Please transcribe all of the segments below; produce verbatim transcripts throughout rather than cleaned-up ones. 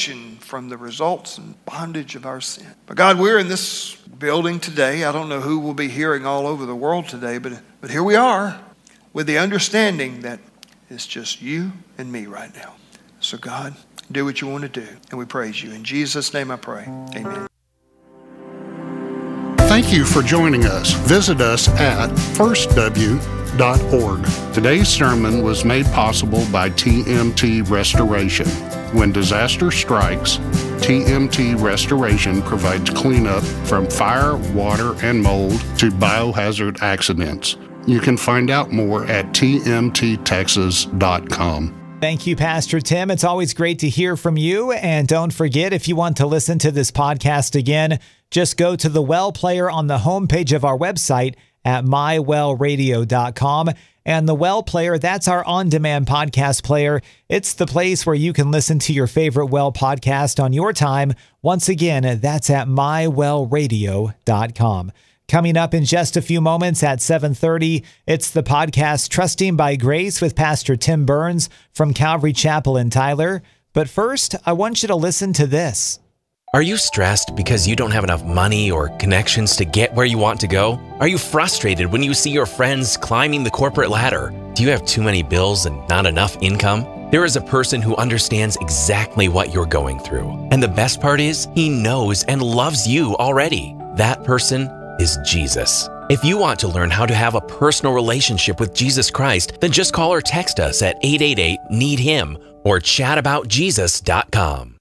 salvation from the results and bondage of our sin. But God, we're in this building today. I don't know who will be hearing all over the world today, but, but here we are with the understanding that it's just you and me right now. So God, do what you want to do, and we praise you. In Jesus' name I pray, amen. Thank you for joining us. Visit us at first w dot org. Today's sermon was made possible by T M T Restoration. When disaster strikes, T M T Restoration provides cleanup from fire, water, and mold to biohazard accidents. You can find out more at t m t texas dot com. Thank you, Pastor Tim. It's always great to hear from you. And don't forget, if you want to listen to this podcast again, just go to the Well player on the homepage of our website at my well radio dot com. And the Well player, that's our on-demand podcast player. It's the place where you can listen to your favorite Well podcast on your time. Once again, that's at my well radio dot com. Coming up in just a few moments at seven thirty, it's the podcast Trusting by Grace with Pastor Tim Burns from Calvary Chapel in Tyler. But first, I want you to listen to this. Are you stressed because you don't have enough money or connections to get where you want to go? Are you frustrated when you see your friends climbing the corporate ladder? Do you have too many bills and not enough income? There is a person who understands exactly what you're going through. And the best part is, he knows and loves you already. That person is Jesus. If you want to learn how to have a personal relationship with Jesus Christ, then just call or text us at eight eight eight, need him or chat about jesus dot com.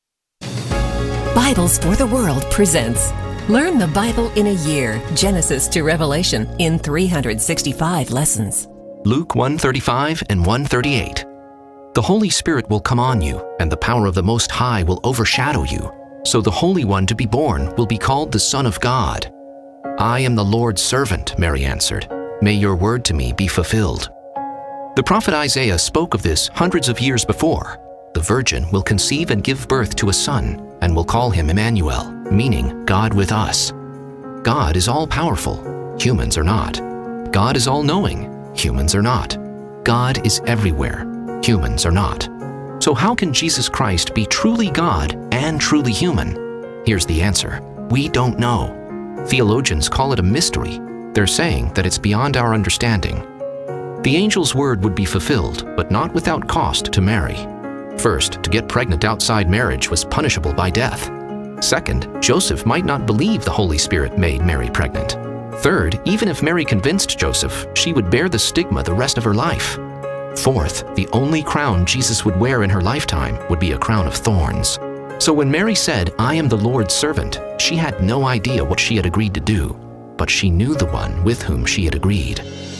Bibles for the World presents Learn the Bible in a Year, Genesis to Revelation, in three hundred sixty-five lessons. Luke one thirty-five and one thirty-eight. The Holy Spirit will come on you, and the power of the Most High will overshadow you. So the Holy One to be born will be called the Son of God. I am the Lord's servant, Mary answered. May your word to me be fulfilled. The prophet Isaiah spoke of this hundreds of years before. The virgin will conceive and give birth to a son, and will call him Emmanuel, meaning God with us. God is all-powerful. Humans are not. God is all-knowing. Humans are not. God is everywhere. Humans are not. So how can Jesus Christ be truly God and truly human? Here's the answer. We don't know. Theologians call it a mystery. They're saying that it's beyond our understanding. The angel's word would be fulfilled, but not without cost to Mary. First, to get pregnant outside marriage was punishable by death. Second, Joseph might not believe the Holy Spirit made Mary pregnant. Third, even if Mary convinced Joseph, she would bear the stigma the rest of her life. Fourth, the only crown Jesus would wear in her lifetime would be a crown of thorns. So when Mary said, I am the Lord's servant, she had no idea what she had agreed to do, but she knew the one with whom she had agreed.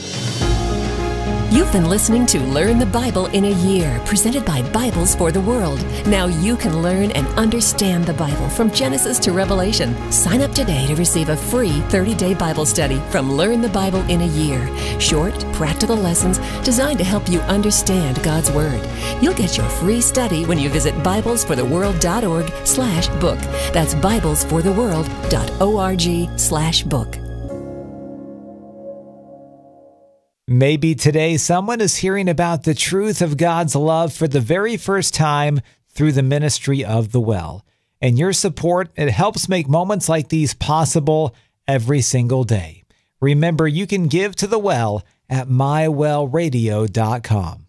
You've been listening to Learn the Bible in a Year, presented by Bibles for the World. Now you can learn and understand the Bible from Genesis to Revelation. Sign up today to receive a free thirty-day Bible study from Learn the Bible in a Year. Short, practical lessons designed to help you understand God's Word. You'll get your free study when you visit bibles for the world dot org slash book. That's bibles for the world dot org slash book. Maybe today someone is hearing about the truth of God's love for the very first time through the ministry of The Well. And your support, it helps make moments like these possible every single day. Remember, you can give to The Well at my well radio dot com.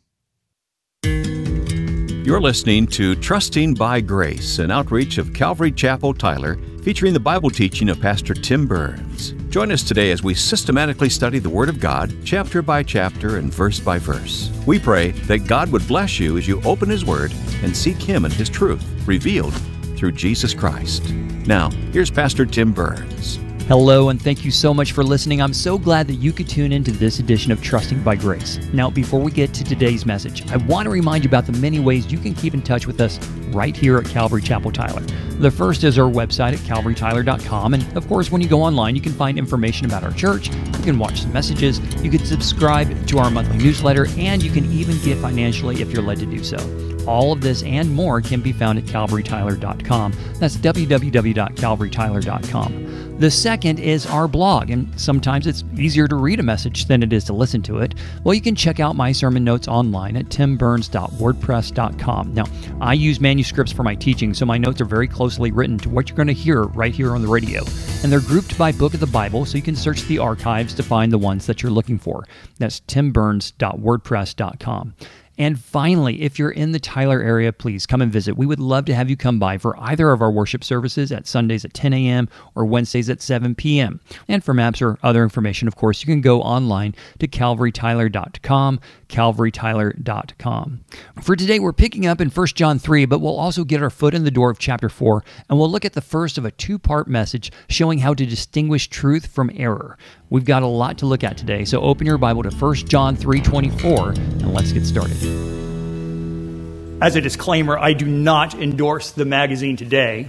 You're listening to Trusting by Grace, an outreach of Calvary Chapel, Tyler, featuring the Bible teaching of Pastor Tim Burns. Join us today as we systematically study the Word of God, chapter by chapter and verse by verse. We pray that God would bless you as you open His Word and seek Him and His truth revealed through Jesus Christ. Now, here's Pastor Tim Burns. Hello, and thank you so much for listening. I'm so glad that you could tune into this edition of Trusting by Grace. Now, before we get to today's message, I want to remind you about the many ways you can keep in touch with us right here at Calvary Chapel Tyler. The first is our website at calvary tyler dot com, and of course, when you go online, you can find information about our church, you can watch some messages, you can subscribe to our monthly newsletter, and you can even give financially if you're led to do so. All of this and more can be found at calvary tyler dot com. That's w w w dot calvary tyler dot com. The second is our blog, and sometimes it's easier to read a message than it is to listen to it. Well, you can check out my sermon notes online at tim burns dot wordpress dot com. Now, I use manuscripts for my teaching, so my notes are very closely written to what you're going to hear right here on the radio. And they're grouped by book of the Bible, so you can search the archives to find the ones that you're looking for. That's tim burns dot wordpress dot com. And finally, if you're in the Tyler area, please come and visit. We would love to have you come by for either of our worship services at Sundays at ten a.m. or Wednesdays at seven p.m. And for maps or other information, of course, you can go online to calvary tyler dot com, calvary tyler dot com. For today, we're picking up in First John three, but we'll also get our foot in the door of chapter four, and we'll look at the first of a two-part message showing how to distinguish truth from error. We've got a lot to look at today, so open your Bible to First John three twenty-four, and let's get started. As a disclaimer, I do not endorse the magazine Today.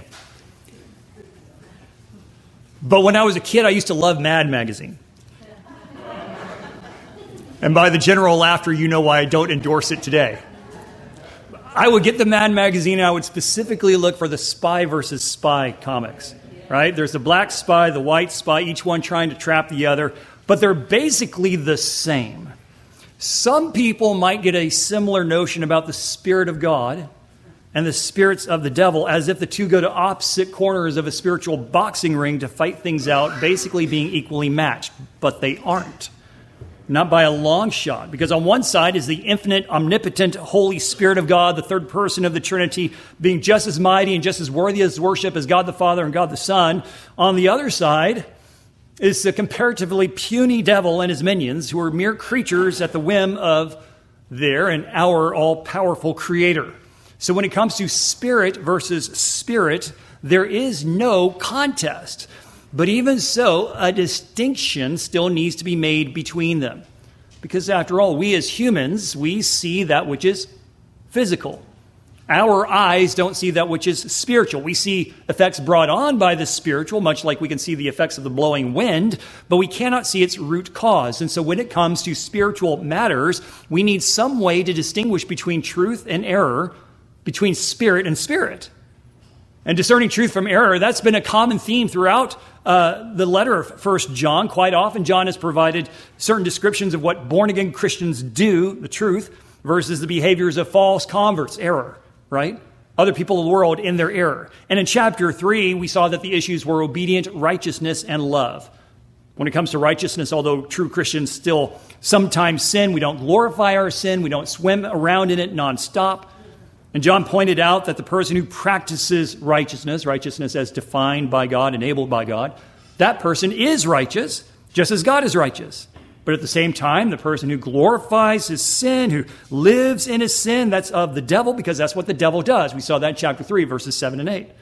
But when I was a kid, I used to love Mad magazine. And by the general laughter, you know why I don't endorse it today. I would get the Mad magazine, and I would specifically look for the spy versus spy comics. Right? There's the black spy, the white spy, each one trying to trap the other, but they're basically the same. Some people might get a similar notion about the Spirit of God and the spirits of the devil, as if the two go to opposite corners of a spiritual boxing ring to fight things out, basically being equally matched, but they aren't. Not by a long shot, because on one side is the infinite, omnipotent, Holy Spirit of God, the third person of the Trinity, being just as mighty and just as worthy as worship as God the Father and God the Son. On the other side is the comparatively puny devil and his minions, who are mere creatures at the whim of their and our all-powerful Creator. So when it comes to spirit versus spirit, there is no contest. But even so, a distinction still needs to be made between them. Because after all, we as humans, we see that which is physical. Our eyes don't see that which is spiritual. We see effects brought on by the spiritual, much like we can see the effects of the blowing wind, but we cannot see its root cause. And so when it comes to spiritual matters, we need some way to distinguish between truth and error, between spirit and spirit. And discerning truth from error, that's been a common theme throughout uh, the letter of First John. Quite often, John has provided certain descriptions of what born-again Christians do, the truth, versus the behaviors of false converts, error, right? Other people of the world in their error. And in chapter three, we saw that the issues were obedient, righteousness, and love. When it comes to righteousness, although true Christians still sometimes sin, we don't glorify our sin, we don't swim around in it nonstop. And John pointed out that the person who practices righteousness, righteousness as defined by God, enabled by God, that person is righteous, just as God is righteous. But at the same time, the person who glorifies his sin, who lives in his sin, that's of the devil, because that's what the devil does. We saw that in chapter three, verses seven and eight.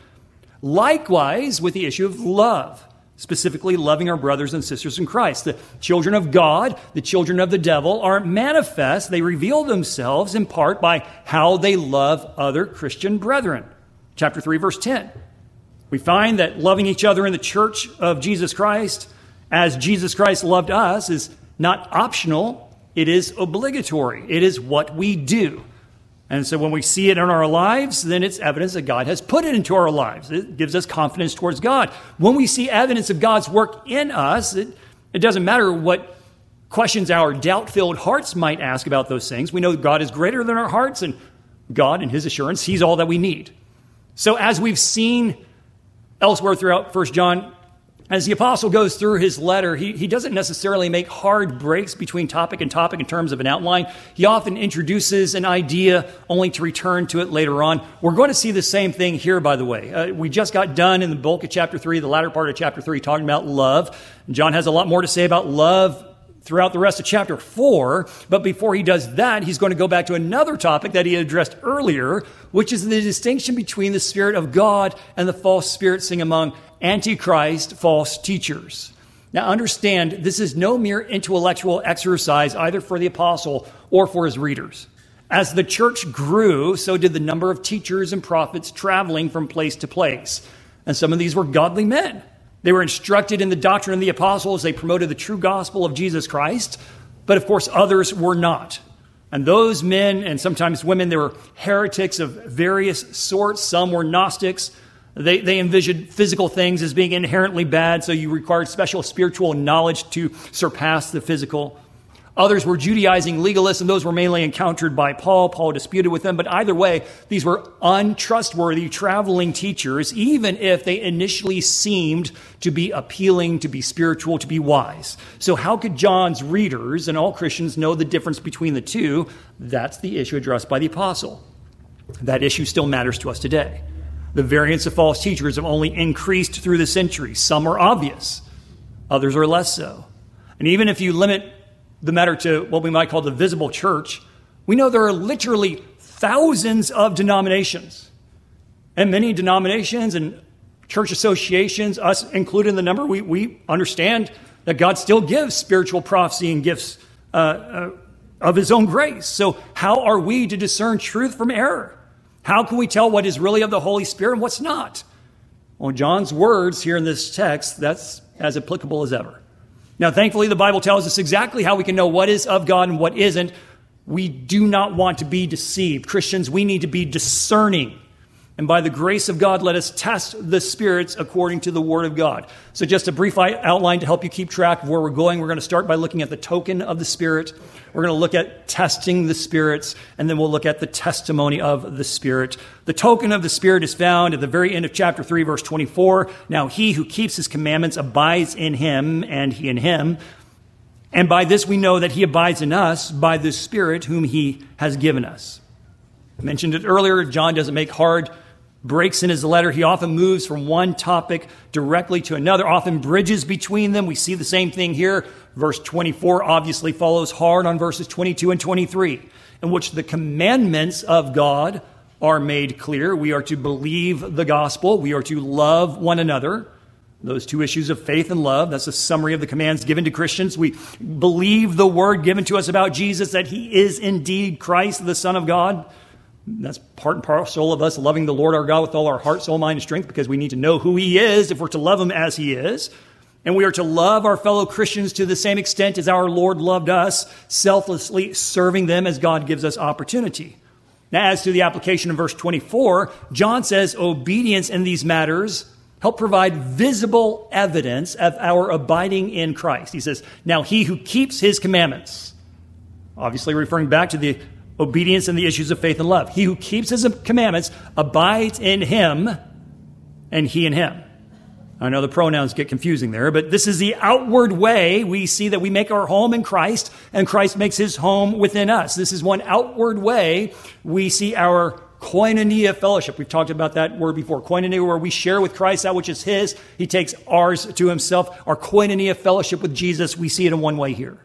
Likewise, with the issue of love, specifically loving our brothers and sisters in Christ. The children of God, the children of the devil, aren't manifest. They reveal themselves in part by how they love other Christian brethren. Chapter three, verse ten. We find that loving each other in the church of Jesus Christ, as Jesus Christ loved us, is not optional. It is obligatory. It is what we do. And so when we see it in our lives, then it's evidence that God has put it into our lives. It gives us confidence towards God. When we see evidence of God's work in us, it, it doesn't matter what questions our doubt-filled hearts might ask about those things. We know God is greater than our hearts, and God, in his assurance, he's all that we need. So as we've seen elsewhere throughout First John, as the apostle goes through his letter, he, he doesn't necessarily make hard breaks between topic and topic in terms of an outline. He often introduces an idea only to return to it later on. We're going to see the same thing here, by the way. Uh, we just got done in the bulk of chapter three, the latter part of chapter three, talking about love. John has a lot more to say about love throughout the rest of chapter four. But before he does that, he's going to go back to another topic that he addressed earlier, which is the distinction between the Spirit of God and the false spirits seen among Antichrist false teachers. Now understand, this is no mere intellectual exercise either for the apostle or for his readers. As the church grew, so did the number of teachers and prophets traveling from place to place. And some of these were godly men. They were instructed in the doctrine of the apostles. They promoted the true gospel of Jesus Christ. But of course, others were not. And those men, and sometimes women, they were heretics of various sorts. Some were Gnostics. They, they envisioned physical things as being inherently bad, so you required special spiritual knowledge to surpass the physical. Others were Judaizing legalists, and those were mainly encountered by Paul. Paul disputed with them, but either way, these were untrustworthy traveling teachers, even if they initially seemed to be appealing, to be spiritual, to be wise. So how could John's readers and all Christians know the difference between the two? That's the issue addressed by the apostle. That issue still matters to us today. The variants of false teachers have only increased through the centuries. Some are obvious, others are less so. And even if you limit the matter to what we might call the visible church, we know there are literally thousands of denominations. And many denominations and church associations, us included in the number, we, we understand that God still gives spiritual prophecy and gifts uh, uh, of his own grace. So how are we to discern truth from error? How can we tell what is really of the Holy Spirit and what's not? Well, John's words here in this text, that's as applicable as ever. Now, thankfully, the Bible tells us exactly how we can know what is of God and what isn't. We do not want to be deceived. Christians, we need to be discerning. And by the grace of God, let us test the spirits according to the Word of God. So just a brief outline to help you keep track of where we're going. We're going to start by looking at the token of the Spirit. We're going to look at testing the spirits, and then we'll look at the testimony of the Spirit. The token of the Spirit is found at the very end of chapter three, verse twenty-four. Now he who keeps his commandments abides in him, and he in him. And by this we know that he abides in us by the Spirit whom he has given us. I mentioned it earlier, John doesn't make hard breaks in his letter. He often moves from one topic directly to another, often bridges between them. We see the same thing here. Verse twenty-four obviously follows hard on verses twenty-two and twenty-three, in which the commandments of God are made clear. We are to believe the gospel. We are to love one another. Those two issues of faith and love, that's a summary of the commands given to Christians. We believe the word given to us about Jesus, that he is indeed Christ, the Son of God. That's part and parcel of us loving the Lord our God with all our heart, soul, mind, and strength, because we need to know who he is if we're to love him as he is. And we are to love our fellow Christians to the same extent as our Lord loved us, selflessly serving them as God gives us opportunity. Now, as to the application in verse twenty-four, John says obedience in these matters help provide visible evidence of our abiding in Christ. He says, now he who keeps his commandments, obviously referring back to the obedience and the issues of faith and love. He who keeps his commandments abides in him, and he in him. I know the pronouns get confusing there, but this is the outward way we see that we make our home in Christ, and Christ makes his home within us. This is one outward way we see our koinonia fellowship. We've talked about that word before. Koinonia, where we share with Christ that which is his. He takes ours to himself. Our koinonia fellowship with Jesus, we see it in one way here.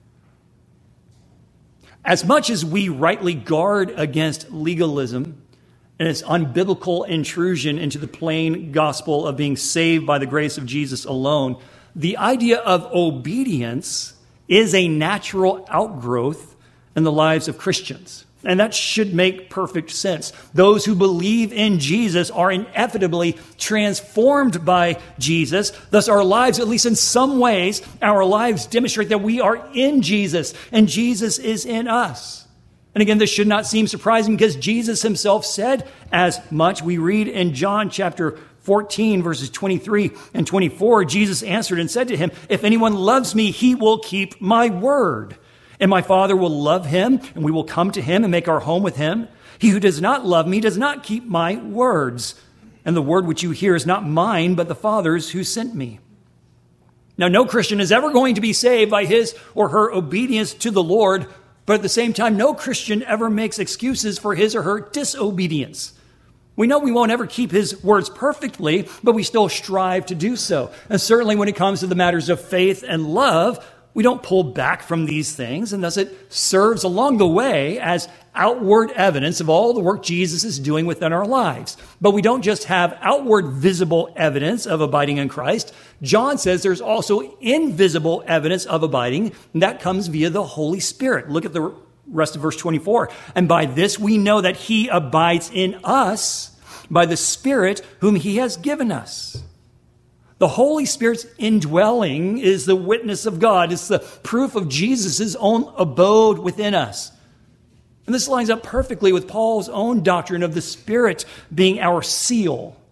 As much as we rightly guard against legalism and its unbiblical intrusion into the plain gospel of being saved by the grace of Jesus alone, the idea of obedience is a natural outgrowth in the lives of Christians. And that should make perfect sense. Those who believe in Jesus are inevitably transformed by Jesus. Thus, our lives, at least in some ways, our lives demonstrate that we are in Jesus and Jesus is in us. And again, this should not seem surprising because Jesus himself said as much. We read in John chapter fourteen, verses twenty-three and twenty-four, Jesus answered and said to him, if anyone loves me, he will keep my word. And my Father will love him, and we will come to him and make our home with him. He who does not love me does not keep my words. And the word which you hear is not mine, but the Father's who sent me. Now, no Christian is ever going to be saved by his or her obedience to the Lord, but at the same time, no Christian ever makes excuses for his or her disobedience. We know we won't ever keep his words perfectly, but we still strive to do so. And certainly when it comes to the matters of faith and love, we don't pull back from these things, and thus it serves along the way as outward evidence of all the work Jesus is doing within our lives. But we don't just have outward visible evidence of abiding in Christ. John says there's also invisible evidence of abiding, and that comes via the Holy Spirit. Look at the rest of verse twenty-four. And by this we know that he abides in us by the Spirit whom he has given us. The Holy Spirit's indwelling is the witness of God. It's the proof of Jesus' own abode within us. And this lines up perfectly with Paul's own doctrine of the Spirit being our seal.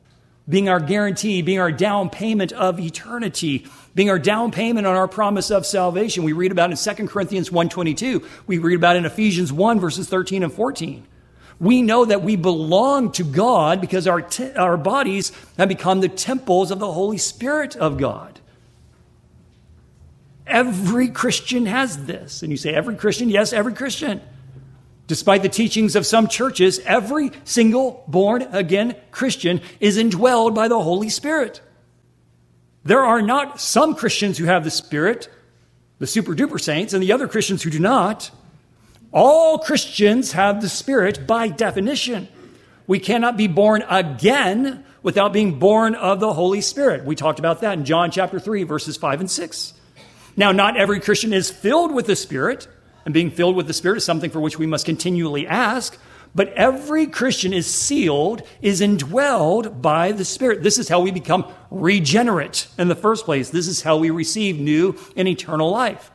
being our guarantee, being our down payment of eternity, being our down payment on our promise of salvation. We read about in Second Corinthians one twenty-two. We read about in Ephesians one, verses thirteen and fourteen. We know that we belong to God because our, te- our bodies have become the temples of the Holy Spirit of God. Every Christian has this. And you say, every Christian? Yes, every Christian. Despite the teachings of some churches, every single born-again Christian is indwelled by the Holy Spirit. There are not some Christians who have the Spirit, the super-duper saints, and the other Christians who do not. All Christians have the Spirit by definition. We cannot be born again without being born of the Holy Spirit. We talked about that in John chapter three, verses five and six. Now, not every Christian is filled with the Spirit, and being filled with the Spirit is something for which we must continually ask. But every Christian is sealed, is indwelled by the Spirit. This is how we become regenerate in the first place. This is how we receive new and eternal life.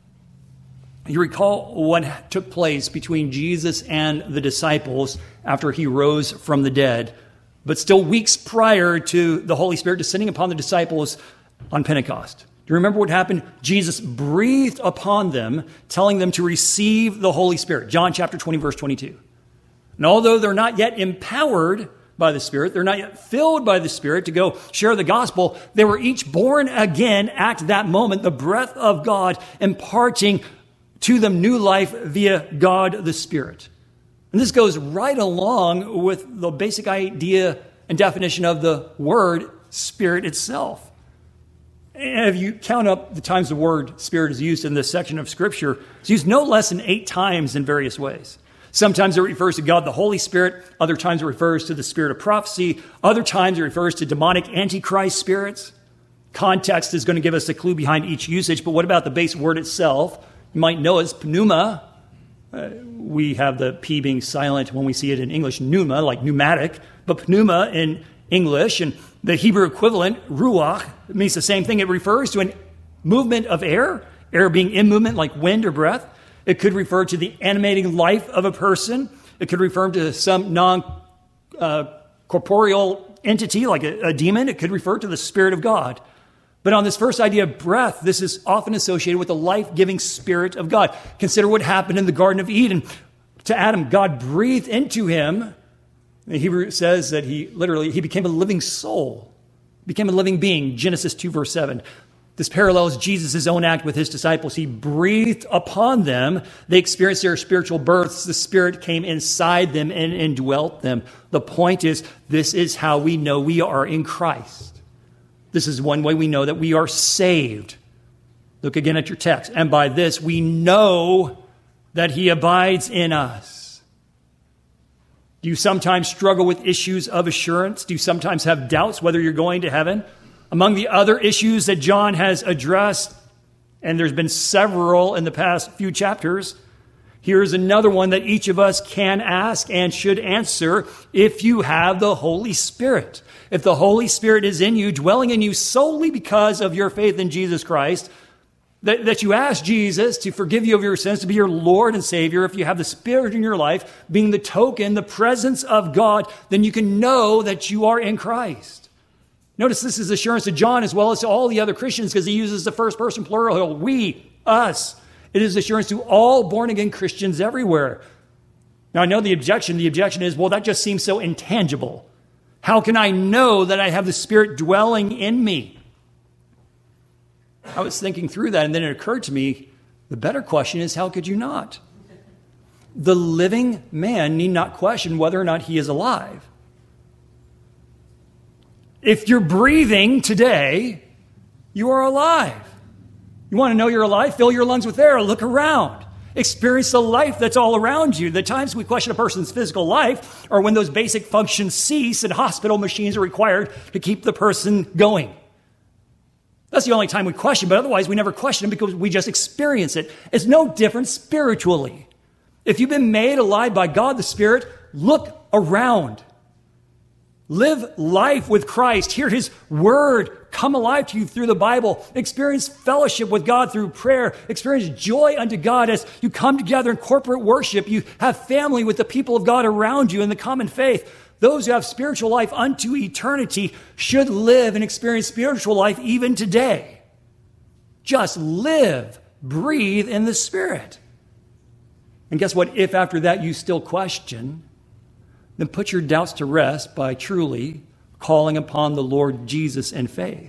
You recall what took place between Jesus and the disciples after he rose from the dead, but still weeks prior to the Holy Spirit descending upon the disciples on Pentecost. Do you remember what happened? Jesus breathed upon them, telling them to receive the Holy Spirit. John chapter twenty, verse twenty-two. And although they're not yet empowered by the Spirit, they're not yet filled by the Spirit to go share the gospel, they were each born again at that moment, the breath of God imparting to them new life via God the Spirit. And this goes right along with the basic idea and definition of the word Spirit itself. And if you count up the times the word Spirit is used in this section of Scripture, it's used no less than eight times in various ways. Sometimes it refers to God the Holy Spirit. Other times it refers to the spirit of prophecy. Other times it refers to demonic antichrist spirits. Context is going to give us a clue behind each usage. But what about the base word itself? You might know it's pneuma. Uh, we have the P being silent when we see it in English, pneuma, like pneumatic. But pneuma in English and the Hebrew equivalent, ruach, means the same thing. It refers to a movement of air, air being in movement like wind or breath. It could refer to the animating life of a person. It could refer to some non-corporeal uh, entity like a, a demon. It could refer to the Spirit of God. But on this first idea of breath, this is often associated with the life-giving Spirit of God. Consider what happened in the Garden of Eden. To Adam, God breathed into him. The Hebrew says that he literally, he became a living soul, became a living being, Genesis two, verse seven. This parallels Jesus' own act with his disciples. He breathed upon them. They experienced their spiritual births. The Spirit came inside them and indwelt them. The point is, this is how we know we are in Christ. This is one way we know that we are saved. Look again at your text. And by this, we know that he abides in us. Do you sometimes struggle with issues of assurance? Do you sometimes have doubts whether you're going to heaven? Among the other issues that John has addressed, and there's been several in the past few chapters, here's another one that each of us can ask and should answer if you have the Holy Spirit. If the Holy Spirit is in you, dwelling in you solely because of your faith in Jesus Christ, that, that you ask Jesus to forgive you of your sins, to be your Lord and Savior. If you have the Spirit in your life, being the token, the presence of God, then you can know that you are in Christ. Notice this is assurance to John as well as to all the other Christians because he uses the first person plural, we, us. It is assurance to all born-again Christians everywhere. Now, I know the objection. The objection is, well, that just seems so intangible. How can I know that I have the Spirit dwelling in me? I was thinking through that, and then it occurred to me, the better question is, how could you not? The living man need not question whether or not he is alive. If you're breathing today, you are alive. You want to know you're alive? Fill your lungs with air. Look around. Experience the life that's all around you. The times we question a person's physical life are when those basic functions cease and hospital machines are required to keep the person going. That's the only time we question, but otherwise we never question it because we just experience it. It's no different spiritually. If you've been made alive by God the Spirit, look around. Live life with Christ. Hear his word come alive to you through the Bible. Experience fellowship with God through prayer. Experience joy unto God as you come together in corporate worship. You have family with the people of God around you in the common faith. those who have spiritual life unto eternity should live and experience spiritual life even today. Just live, breathe in the Spirit. And guess what? If after that you still question, then put your doubts to rest by truly calling upon the Lord Jesus in faith.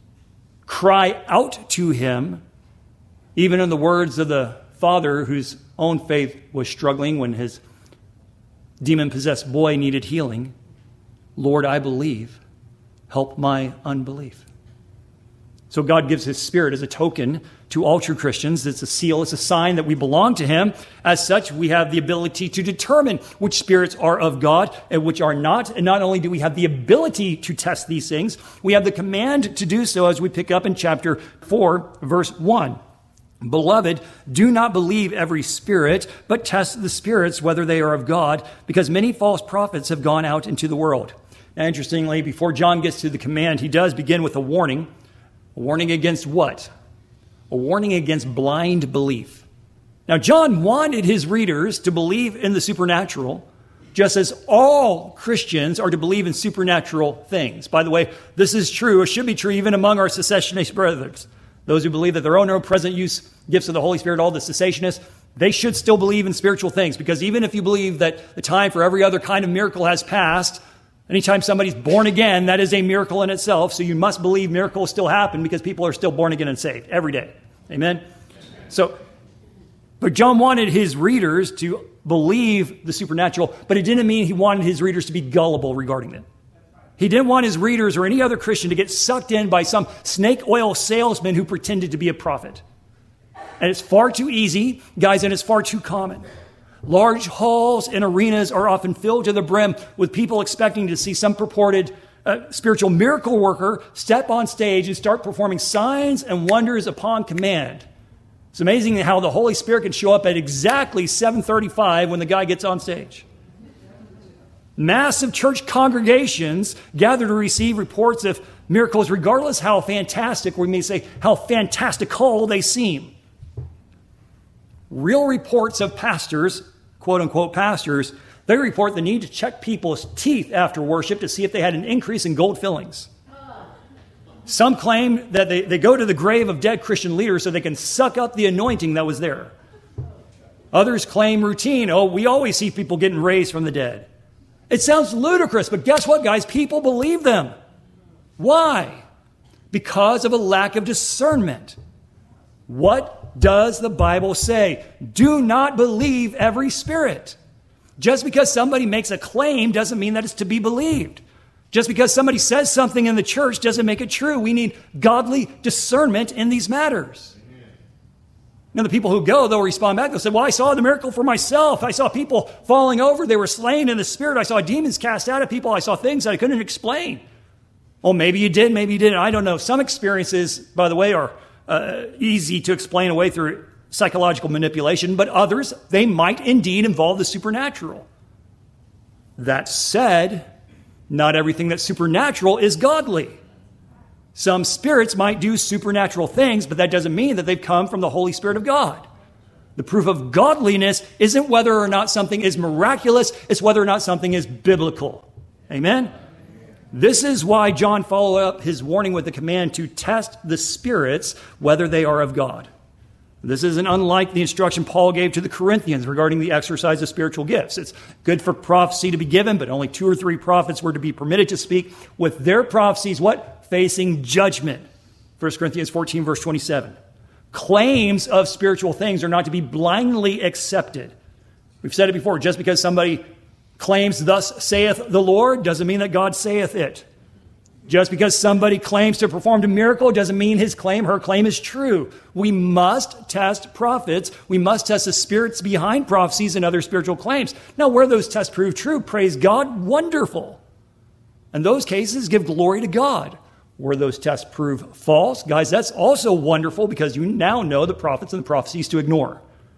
Cry out to him, even in the words of the father whose own faith was struggling when his demon-possessed boy needed healing. Lord, I believe. Help my unbelief. So God gives his Spirit as a token to all true Christians. It's a seal. It's a sign that we belong to him. As such, we have the ability to determine which spirits are of God and which are not. And not only do we have the ability to test these things, we have the command to do so as we pick up in chapter four, verse one. Beloved, do not believe every spirit, but test the spirits whether they are of God, because many false prophets have gone out into the world. Now, interestingly, before John gets to the command, he does begin with a warning. A warning against what? A warning against blind belief. Now, John wanted his readers to believe in the supernatural, just as all Christians are to believe in supernatural things. By the way, this is true, or should be true, even among our cessationist brothers. Those who believe that there are no present use gifts of the Holy Spirit, all the cessationists, they should still believe in spiritual things. Because even if you believe that the time for every other kind of miracle has passed, anytime somebody's born again, that is a miracle in itself. So you must believe miracles still happen because people are still born again and saved every day. Amen? So, but John wanted his readers to believe the supernatural, but it didn't mean he wanted his readers to be gullible regarding it. He didn't want his readers or any other Christian to get sucked in by some snake oil salesman who pretended to be a prophet. And it's far too easy, guys, and it's far too common. Large halls and arenas are often filled to the brim with people expecting to see some purported uh, spiritual miracle worker step on stage and start performing signs and wonders upon command. It's amazing how the Holy Spirit can show up at exactly seven thirty-five when the guy gets on stage. Massive church congregations gather to receive reports of miracles, regardless how fantastic, or we may say how fantastical they seem. Real reports of pastors, quote-unquote pastors, they report the need to check people's teeth after worship to see if they had an increase in gold fillings. Some claim that they, they go to the grave of dead Christian leaders so they can suck up the anointing that was there. Others claim routine. Oh, we always see people getting raised from the dead. It sounds ludicrous, but guess what, guys? People believe them. Why? Because of a lack of discernment. What does the Bible say? Do not believe every spirit. Just because somebody makes a claim doesn't mean that it's to be believed. Just because somebody says something in the church doesn't make it true. We need godly discernment in these matters. Now, the people who go, they'll respond back. They'll say, well, I saw the miracle for myself. I saw people falling over. They were slain in the spirit. I saw demons cast out of people. I saw things that I couldn't explain. Well, maybe you did, maybe you didn't. I don't know. Some experiences, by the way, are uh, easy to explain away through psychological manipulation, but others, they might indeed involve the supernatural. That said, not everything that's supernatural is godly. Some spirits might do supernatural things, but that doesn't mean that they've come from the Holy Spirit of God. The proof of godliness isn't whether or not something is miraculous, it's whether or not something is biblical. Amen? This is why John followed up his warning with the command to test the spirits, whether they are of God. This isn't unlike the instruction Paul gave to the Corinthians regarding the exercise of spiritual gifts. It's good for prophecy to be given, but only two or three prophets were to be permitted to speak with their prophecies, what? Facing judgment. First Corinthians fourteen, verse twenty-seven. Claims of spiritual things are not to be blindly accepted. We've said it before. Just because somebody claims, thus saith the Lord, doesn't mean that God saith it. Just because somebody claims to have performed a miracle doesn't mean his claim, her claim is true. We must test prophets. We must test the spirits behind prophecies and other spiritual claims. Now, where those tests prove true, praise God, wonderful. And those cases give glory to God. Where those tests prove false, guys, that's also wonderful because you now know the prophets and the prophecies to ignore.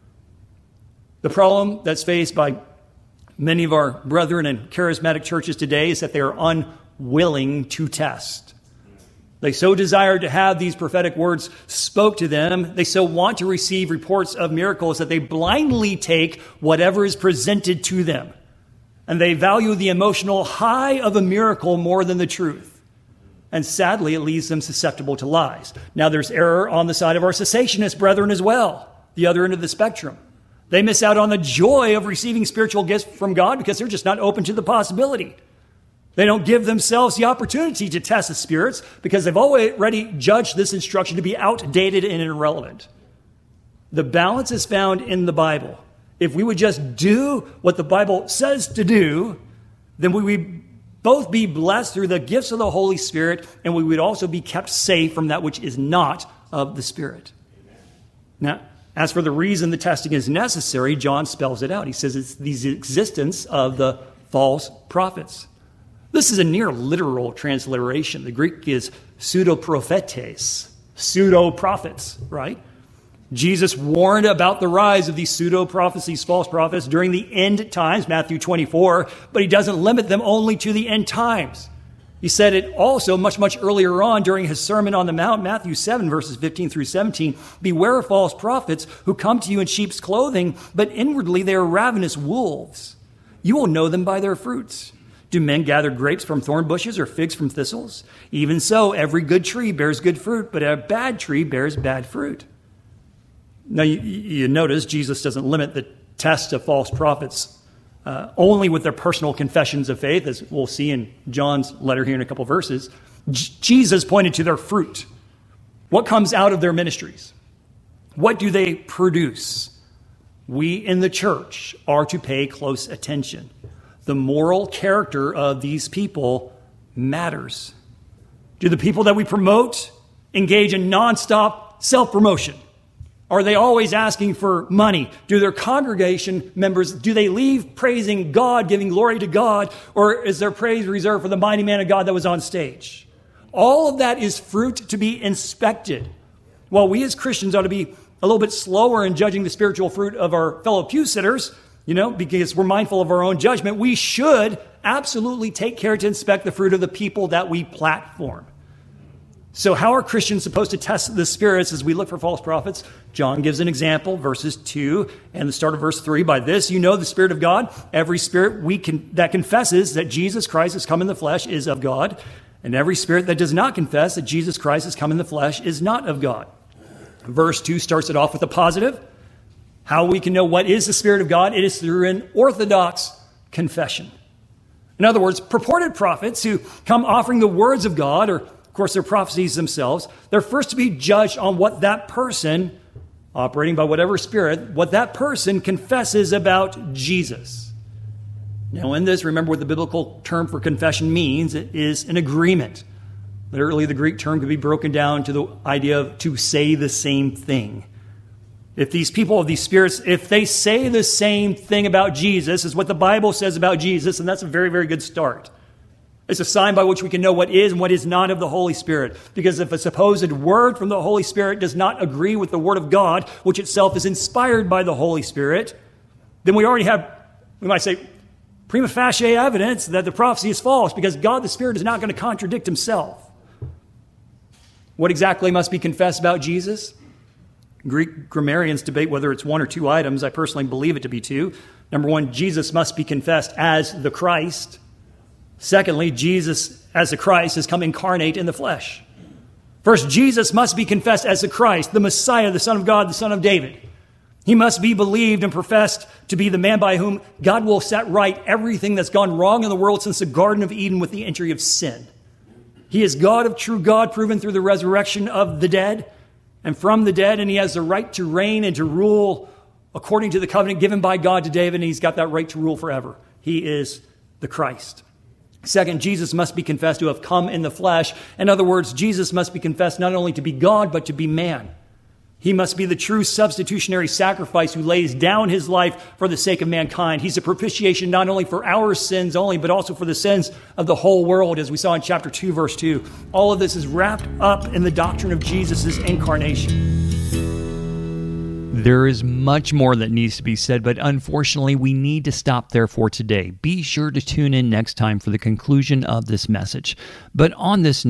The problem that's faced by many of our brethren in charismatic churches today is that they are unwilling to test. They so desire to have these prophetic words spoke to them. They so want to receive reports of miracles that they blindly take whatever is presented to them. And they value the emotional high of a miracle more than the truth. And sadly, it leaves them susceptible to lies. Now, there's error on the side of our cessationist brethren as well, the other end of the spectrum. They miss out on the joy of receiving spiritual gifts from God because they're just not open to the possibility. They don't give themselves the opportunity to test the spirits because they've already judged this instruction to be outdated and irrelevant. The balance is found in the Bible. If we would just do what the Bible says to do, then we would both be blessed through the gifts of the Holy Spirit, and we would also be kept safe from that which is not of the Spirit. Now, as for the reason the testing is necessary, John spells it out. He says it's the existence of the false prophets. This is a near literal transliteration. The Greek is pseudoprophetes, pseudo-prophets, right? Jesus warned about the rise of these pseudo-prophecies, false prophets, during the end times, Matthew twenty-four, but he doesn't limit them only to the end times. He said it also much, much earlier on during his Sermon on the Mount, Matthew seven, verses fifteen through seventeen. Beware of false prophets who come to you in sheep's clothing, but inwardly they are ravenous wolves. You will know them by their fruits. Do men gather grapes from thorn bushes or figs from thistles? Even so, every good tree bears good fruit, but a bad tree bears bad fruit. Now, you, you notice Jesus doesn't limit the test of false prophets uh, only with their personal confessions of faith, as we'll see in John's letter here in a couple verses. J- Jesus pointed to their fruit. What comes out of their ministries? What do they produce? We in the church are to pay close attention. The moral character of these people matters. Do the people that we promote engage in nonstop self-promotion? Are they always asking for money? Do their congregation members, do they leave praising God, giving glory to God, or is their praise reserved for the mighty man of God that was on stage? All of that is fruit to be inspected. While we as Christians ought to be a little bit slower in judging the spiritual fruit of our fellow pew sitters, you know, because we're mindful of our own judgment, we should absolutely take care to inspect the fruit of the people that we platform. So how are Christians supposed to test the spirits as we look for false prophets? John gives an example, verses two and the start of verse three. By this you know the Spirit of God. Every spirit we can, that confesses that Jesus Christ has come in the flesh is of God. And every spirit that does not confess that Jesus Christ has come in the flesh is not of God. Verse two starts it off with a positive. How we can know what is the Spirit of God? It is through an orthodox confession. In other words, purported prophets who come offering the words of God, or of course their prophecies themselves, they're first to be judged on what that person, operating by whatever spirit, what that person confesses about Jesus. Now in this, remember what the biblical term for confession means. It is an agreement. Literally, the Greek term could be broken down to the idea of to say the same thing. If these people of these spirits, if they say the same thing about Jesus as what the Bible says about Jesus, and that's a very, very good start. It's a sign by which we can know what is and what is not of the Holy Spirit. Because if a supposed word from the Holy Spirit does not agree with the Word of God, which itself is inspired by the Holy Spirit, then we already have, we might say, prima facie evidence that the prophecy is false, because God the Spirit is not going to contradict himself. What exactly must be confessed about Jesus? Greek grammarians debate whether it's one or two items. I personally believe it to be two. Number one, Jesus must be confessed as the Christ. Secondly, Jesus as the Christ has come incarnate in the flesh. First, Jesus must be confessed as the Christ, the Messiah, the Son of God, the Son of David. He must be believed and professed to be the man by whom God will set right everything that's gone wrong in the world since the Garden of Eden with the entry of sin. He is God of true God, proven through the resurrection of the dead and from the dead, and he has the right to reign and to rule according to the covenant given by God to David, and he's got that right to rule forever. He is the Christ. Second, Jesus must be confessed to have come in the flesh. In other words, Jesus must be confessed not only to be God, but to be man. He must be the true substitutionary sacrifice who lays down his life for the sake of mankind. He's a propitiation not only for our sins only, but also for the sins of the whole world, as we saw in chapter two, verse two. All of this is wrapped up in the doctrine of Jesus' incarnation. There is much more that needs to be said, but unfortunately, we need to stop there for today. Be sure to tune in next time for the conclusion of this message. But on this note,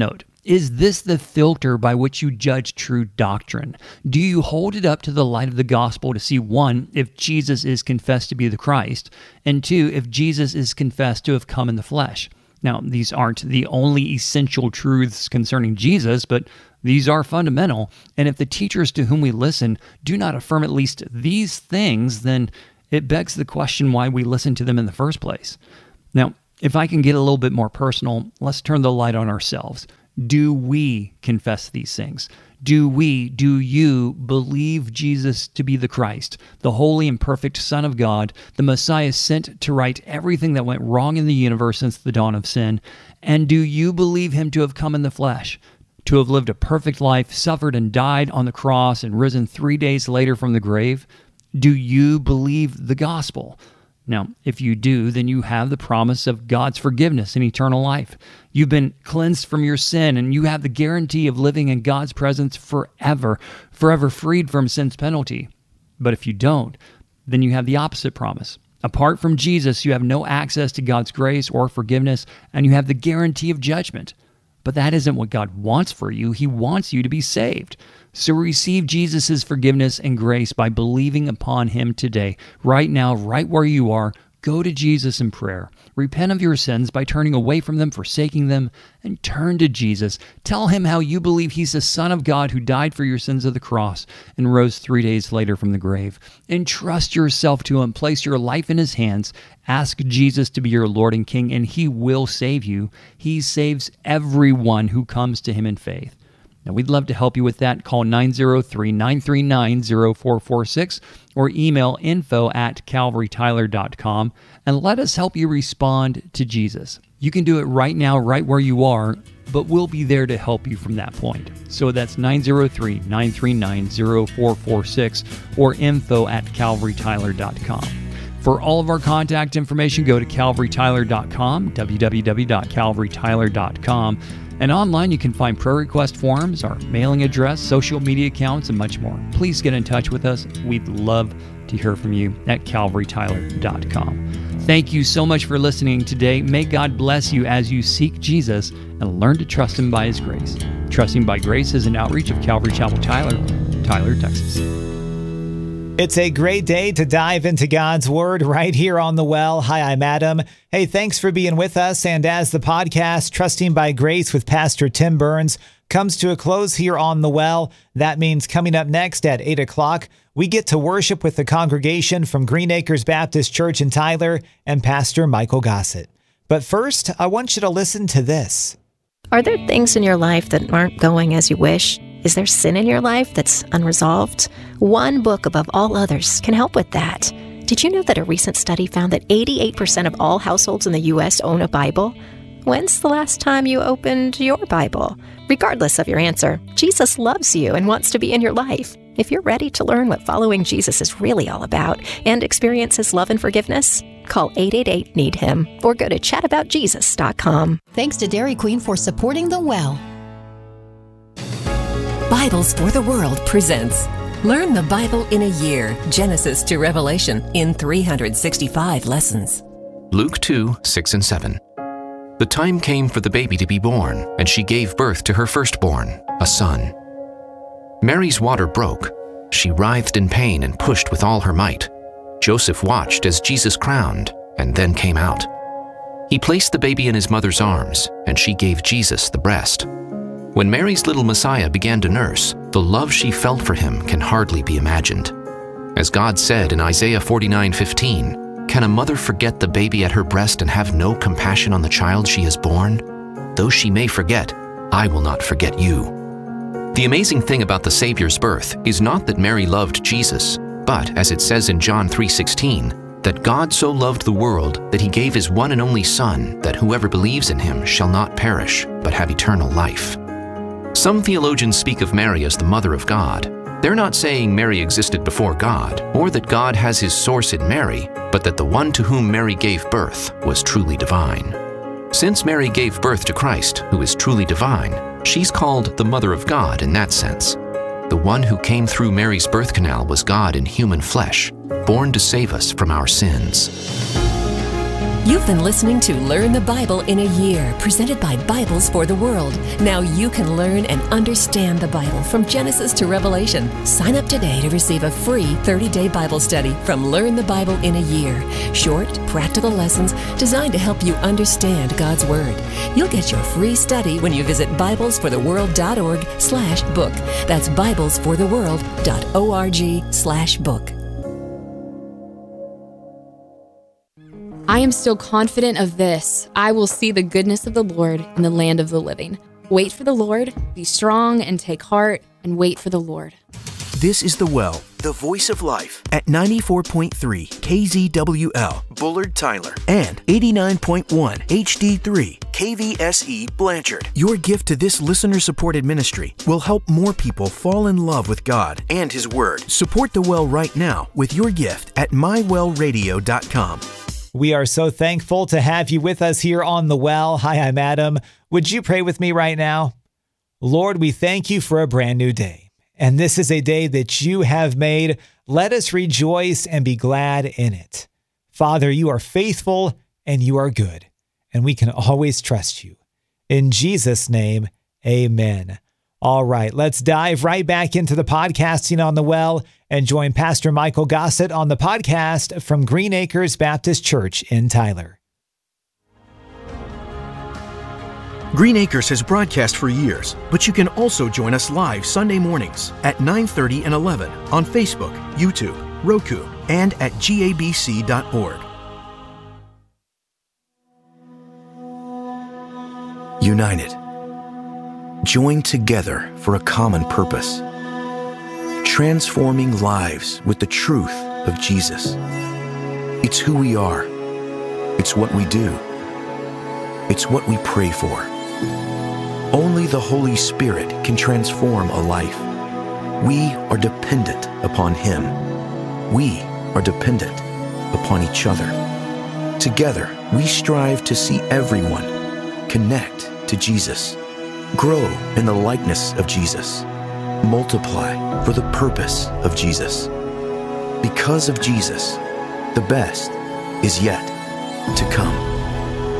Is this the filter by which you judge true doctrine? Do you hold it up to the light of the gospel to see, one, if Jesus is confessed to be the Christ, and two, if Jesus is confessed to have come in the flesh? Now, these aren't the only essential truths concerning Jesus, but these are fundamental, and if the teachers to whom we listen do not affirm at least these things, then it begs the question why we listen to them in the first place. Now, if I can get a little bit more personal, let's turn the light on ourselves. Do we confess these things? Do we, do you believe Jesus to be the Christ, the holy and perfect Son of God, the Messiah sent to right everything that went wrong in the universe since the dawn of sin? And do you believe him to have come in the flesh, to have lived a perfect life, suffered and died on the cross, and risen three days later from the grave? Do you believe the gospel? Now, if you do, then you have the promise of God's forgiveness and eternal life. You've been cleansed from your sin, and you have the guarantee of living in God's presence forever, forever freed from sin's penalty. But if you don't, then you have the opposite promise. Apart from Jesus, you have no access to God's grace or forgiveness, and you have the guarantee of judgment. But that isn't what God wants for you. He wants you to be saved. So receive Jesus' forgiveness and grace by believing upon him today. Right now, right where you are, go to Jesus in prayer. Repent of your sins by turning away from them, forsaking them, and turn to Jesus. Tell him how you believe he's the Son of God who died for your sins at the cross and rose three days later from the grave. Entrust yourself to him. Place your life in his hands. Ask Jesus to be your Lord and King, and he will save you. He saves everyone who comes to him in faith. Now, we'd love to help you with that. Call nine oh three, nine three nine, oh four four six or email info at calvary tyler dot com and let us help you respond to Jesus. You can do it right now, right where you are, but we'll be there to help you from that point. So that's nine oh three, nine three nine, oh four four six or info at calvary tyler dot com. For all of our contact information, go to calvary tyler dot com, w w w dot calvary tyler dot com. And online, you can find prayer request forms, our mailing address, social media accounts, and much more. Please get in touch with us. We'd love to hear from you at calvary tyler dot com. Thank you so much for listening today. May God bless you as you seek Jesus and learn to trust him by his grace. Trusting by Grace is an outreach of Calvary Chapel Tyler, Tyler, Texas. It's a great day to dive into God's Word right here on The Well. Hi, I'm Adam. Hey, thanks for being with us. And as the podcast, Trusting by Grace with Pastor Tim Burns, comes to a close here on The Well, that means coming up next at eight o'clock, we get to worship with the congregation from Green Acres Baptist Church in Tyler and Pastor Michael Gossett. But first, I want you to listen to this. Are there things in your life that aren't going as you wish? Is there sin in your life that's unresolved? One book above all others can help with that. Did you know that a recent study found that eighty-eight percent of all households in the U S own a Bible? When's the last time you opened your Bible? Regardless of your answer, Jesus loves you and wants to be in your life. If you're ready to learn what following Jesus is really all about and experience his love and forgiveness, call eight eight eight, need him or go to chat about jesus dot com. Thanks to Dairy Queen for supporting The Well. Bibles for the World presents Learn the Bible in a Year, Genesis to Revelation, in three hundred sixty-five lessons. Luke two, six and seven. The time came for the baby to be born, and she gave birth to her firstborn, a son. Mary's water broke. She writhed in pain and pushed with all her might. Joseph watched as Jesus crowned and then came out. He placed the baby in his mother's arms, and she gave Jesus the breast. When Mary's little Messiah began to nurse, the love she felt for him can hardly be imagined. As God said in Isaiah forty-nine fifteen, "Can a mother forget the baby at her breast and have no compassion on the child she has borne? Though she may forget, I will not forget you." The amazing thing about the Savior's birth is not that Mary loved Jesus, but, as it says in John three sixteen, that God so loved the world that he gave his one and only Son, that whoever believes in him shall not perish, but have eternal life. Some theologians speak of Mary as the Mother of God. They're not saying Mary existed before God, or that God has his source in Mary, but that the one to whom Mary gave birth was truly divine. Since Mary gave birth to Christ, who is truly divine, she's called the Mother of God in that sense. The one who came through Mary's birth canal was God in human flesh, born to save us from our sins. You've been listening to Learn the Bible in a Year, presented by Bibles for the World. Now you can learn and understand the Bible from Genesis to Revelation. Sign up today to receive a free thirty-day Bible study from Learn the Bible in a Year. Short, practical lessons designed to help you understand God's Word. You'll get your free study when you visit biblesfortheworld.org slash book. That's biblesfortheworld.org slash book. I am still confident of this. I will see the goodness of the Lord in the land of the living. Wait for the Lord, be strong and take heart, and wait for the Lord. This is The Well, the voice of life, at ninety-four point three K Z W L, Bullard, Tyler, and eighty-nine point one H D three K V S E, Blanchard. Your gift to this listener-supported ministry will help more people fall in love with God and His Word. Support The Well right now with your gift at my well radio dot com. We are so thankful to have you with us here on The Well. Hi, I'm Adam. Would you pray with me right now? Lord, we thank you for a brand new day. And this is a day that you have made. Let us rejoice and be glad in it. Father, you are faithful and you are good, and we can always trust you. In Jesus' name, amen. All right, let's dive right back into the podcasting on The Well and join Pastor Michael Gossett on the podcast from Green Acres Baptist Church in Tyler. Green Acres has broadcast for years, but you can also join us live Sunday mornings at nine thirty and eleven on Facebook, YouTube, Roku, and at G A B C dot org. United. Joined together for a common purpose. Transforming lives with the truth of Jesus. It's who we are. It's what we do. It's what we pray for. Only the Holy Spirit can transform a life. We are dependent upon Him. We are dependent upon each other. Together, we strive to see everyone connect to Jesus, grow in the likeness of Jesus, multiply for the purpose of Jesus. Because of Jesus, the best is yet to come.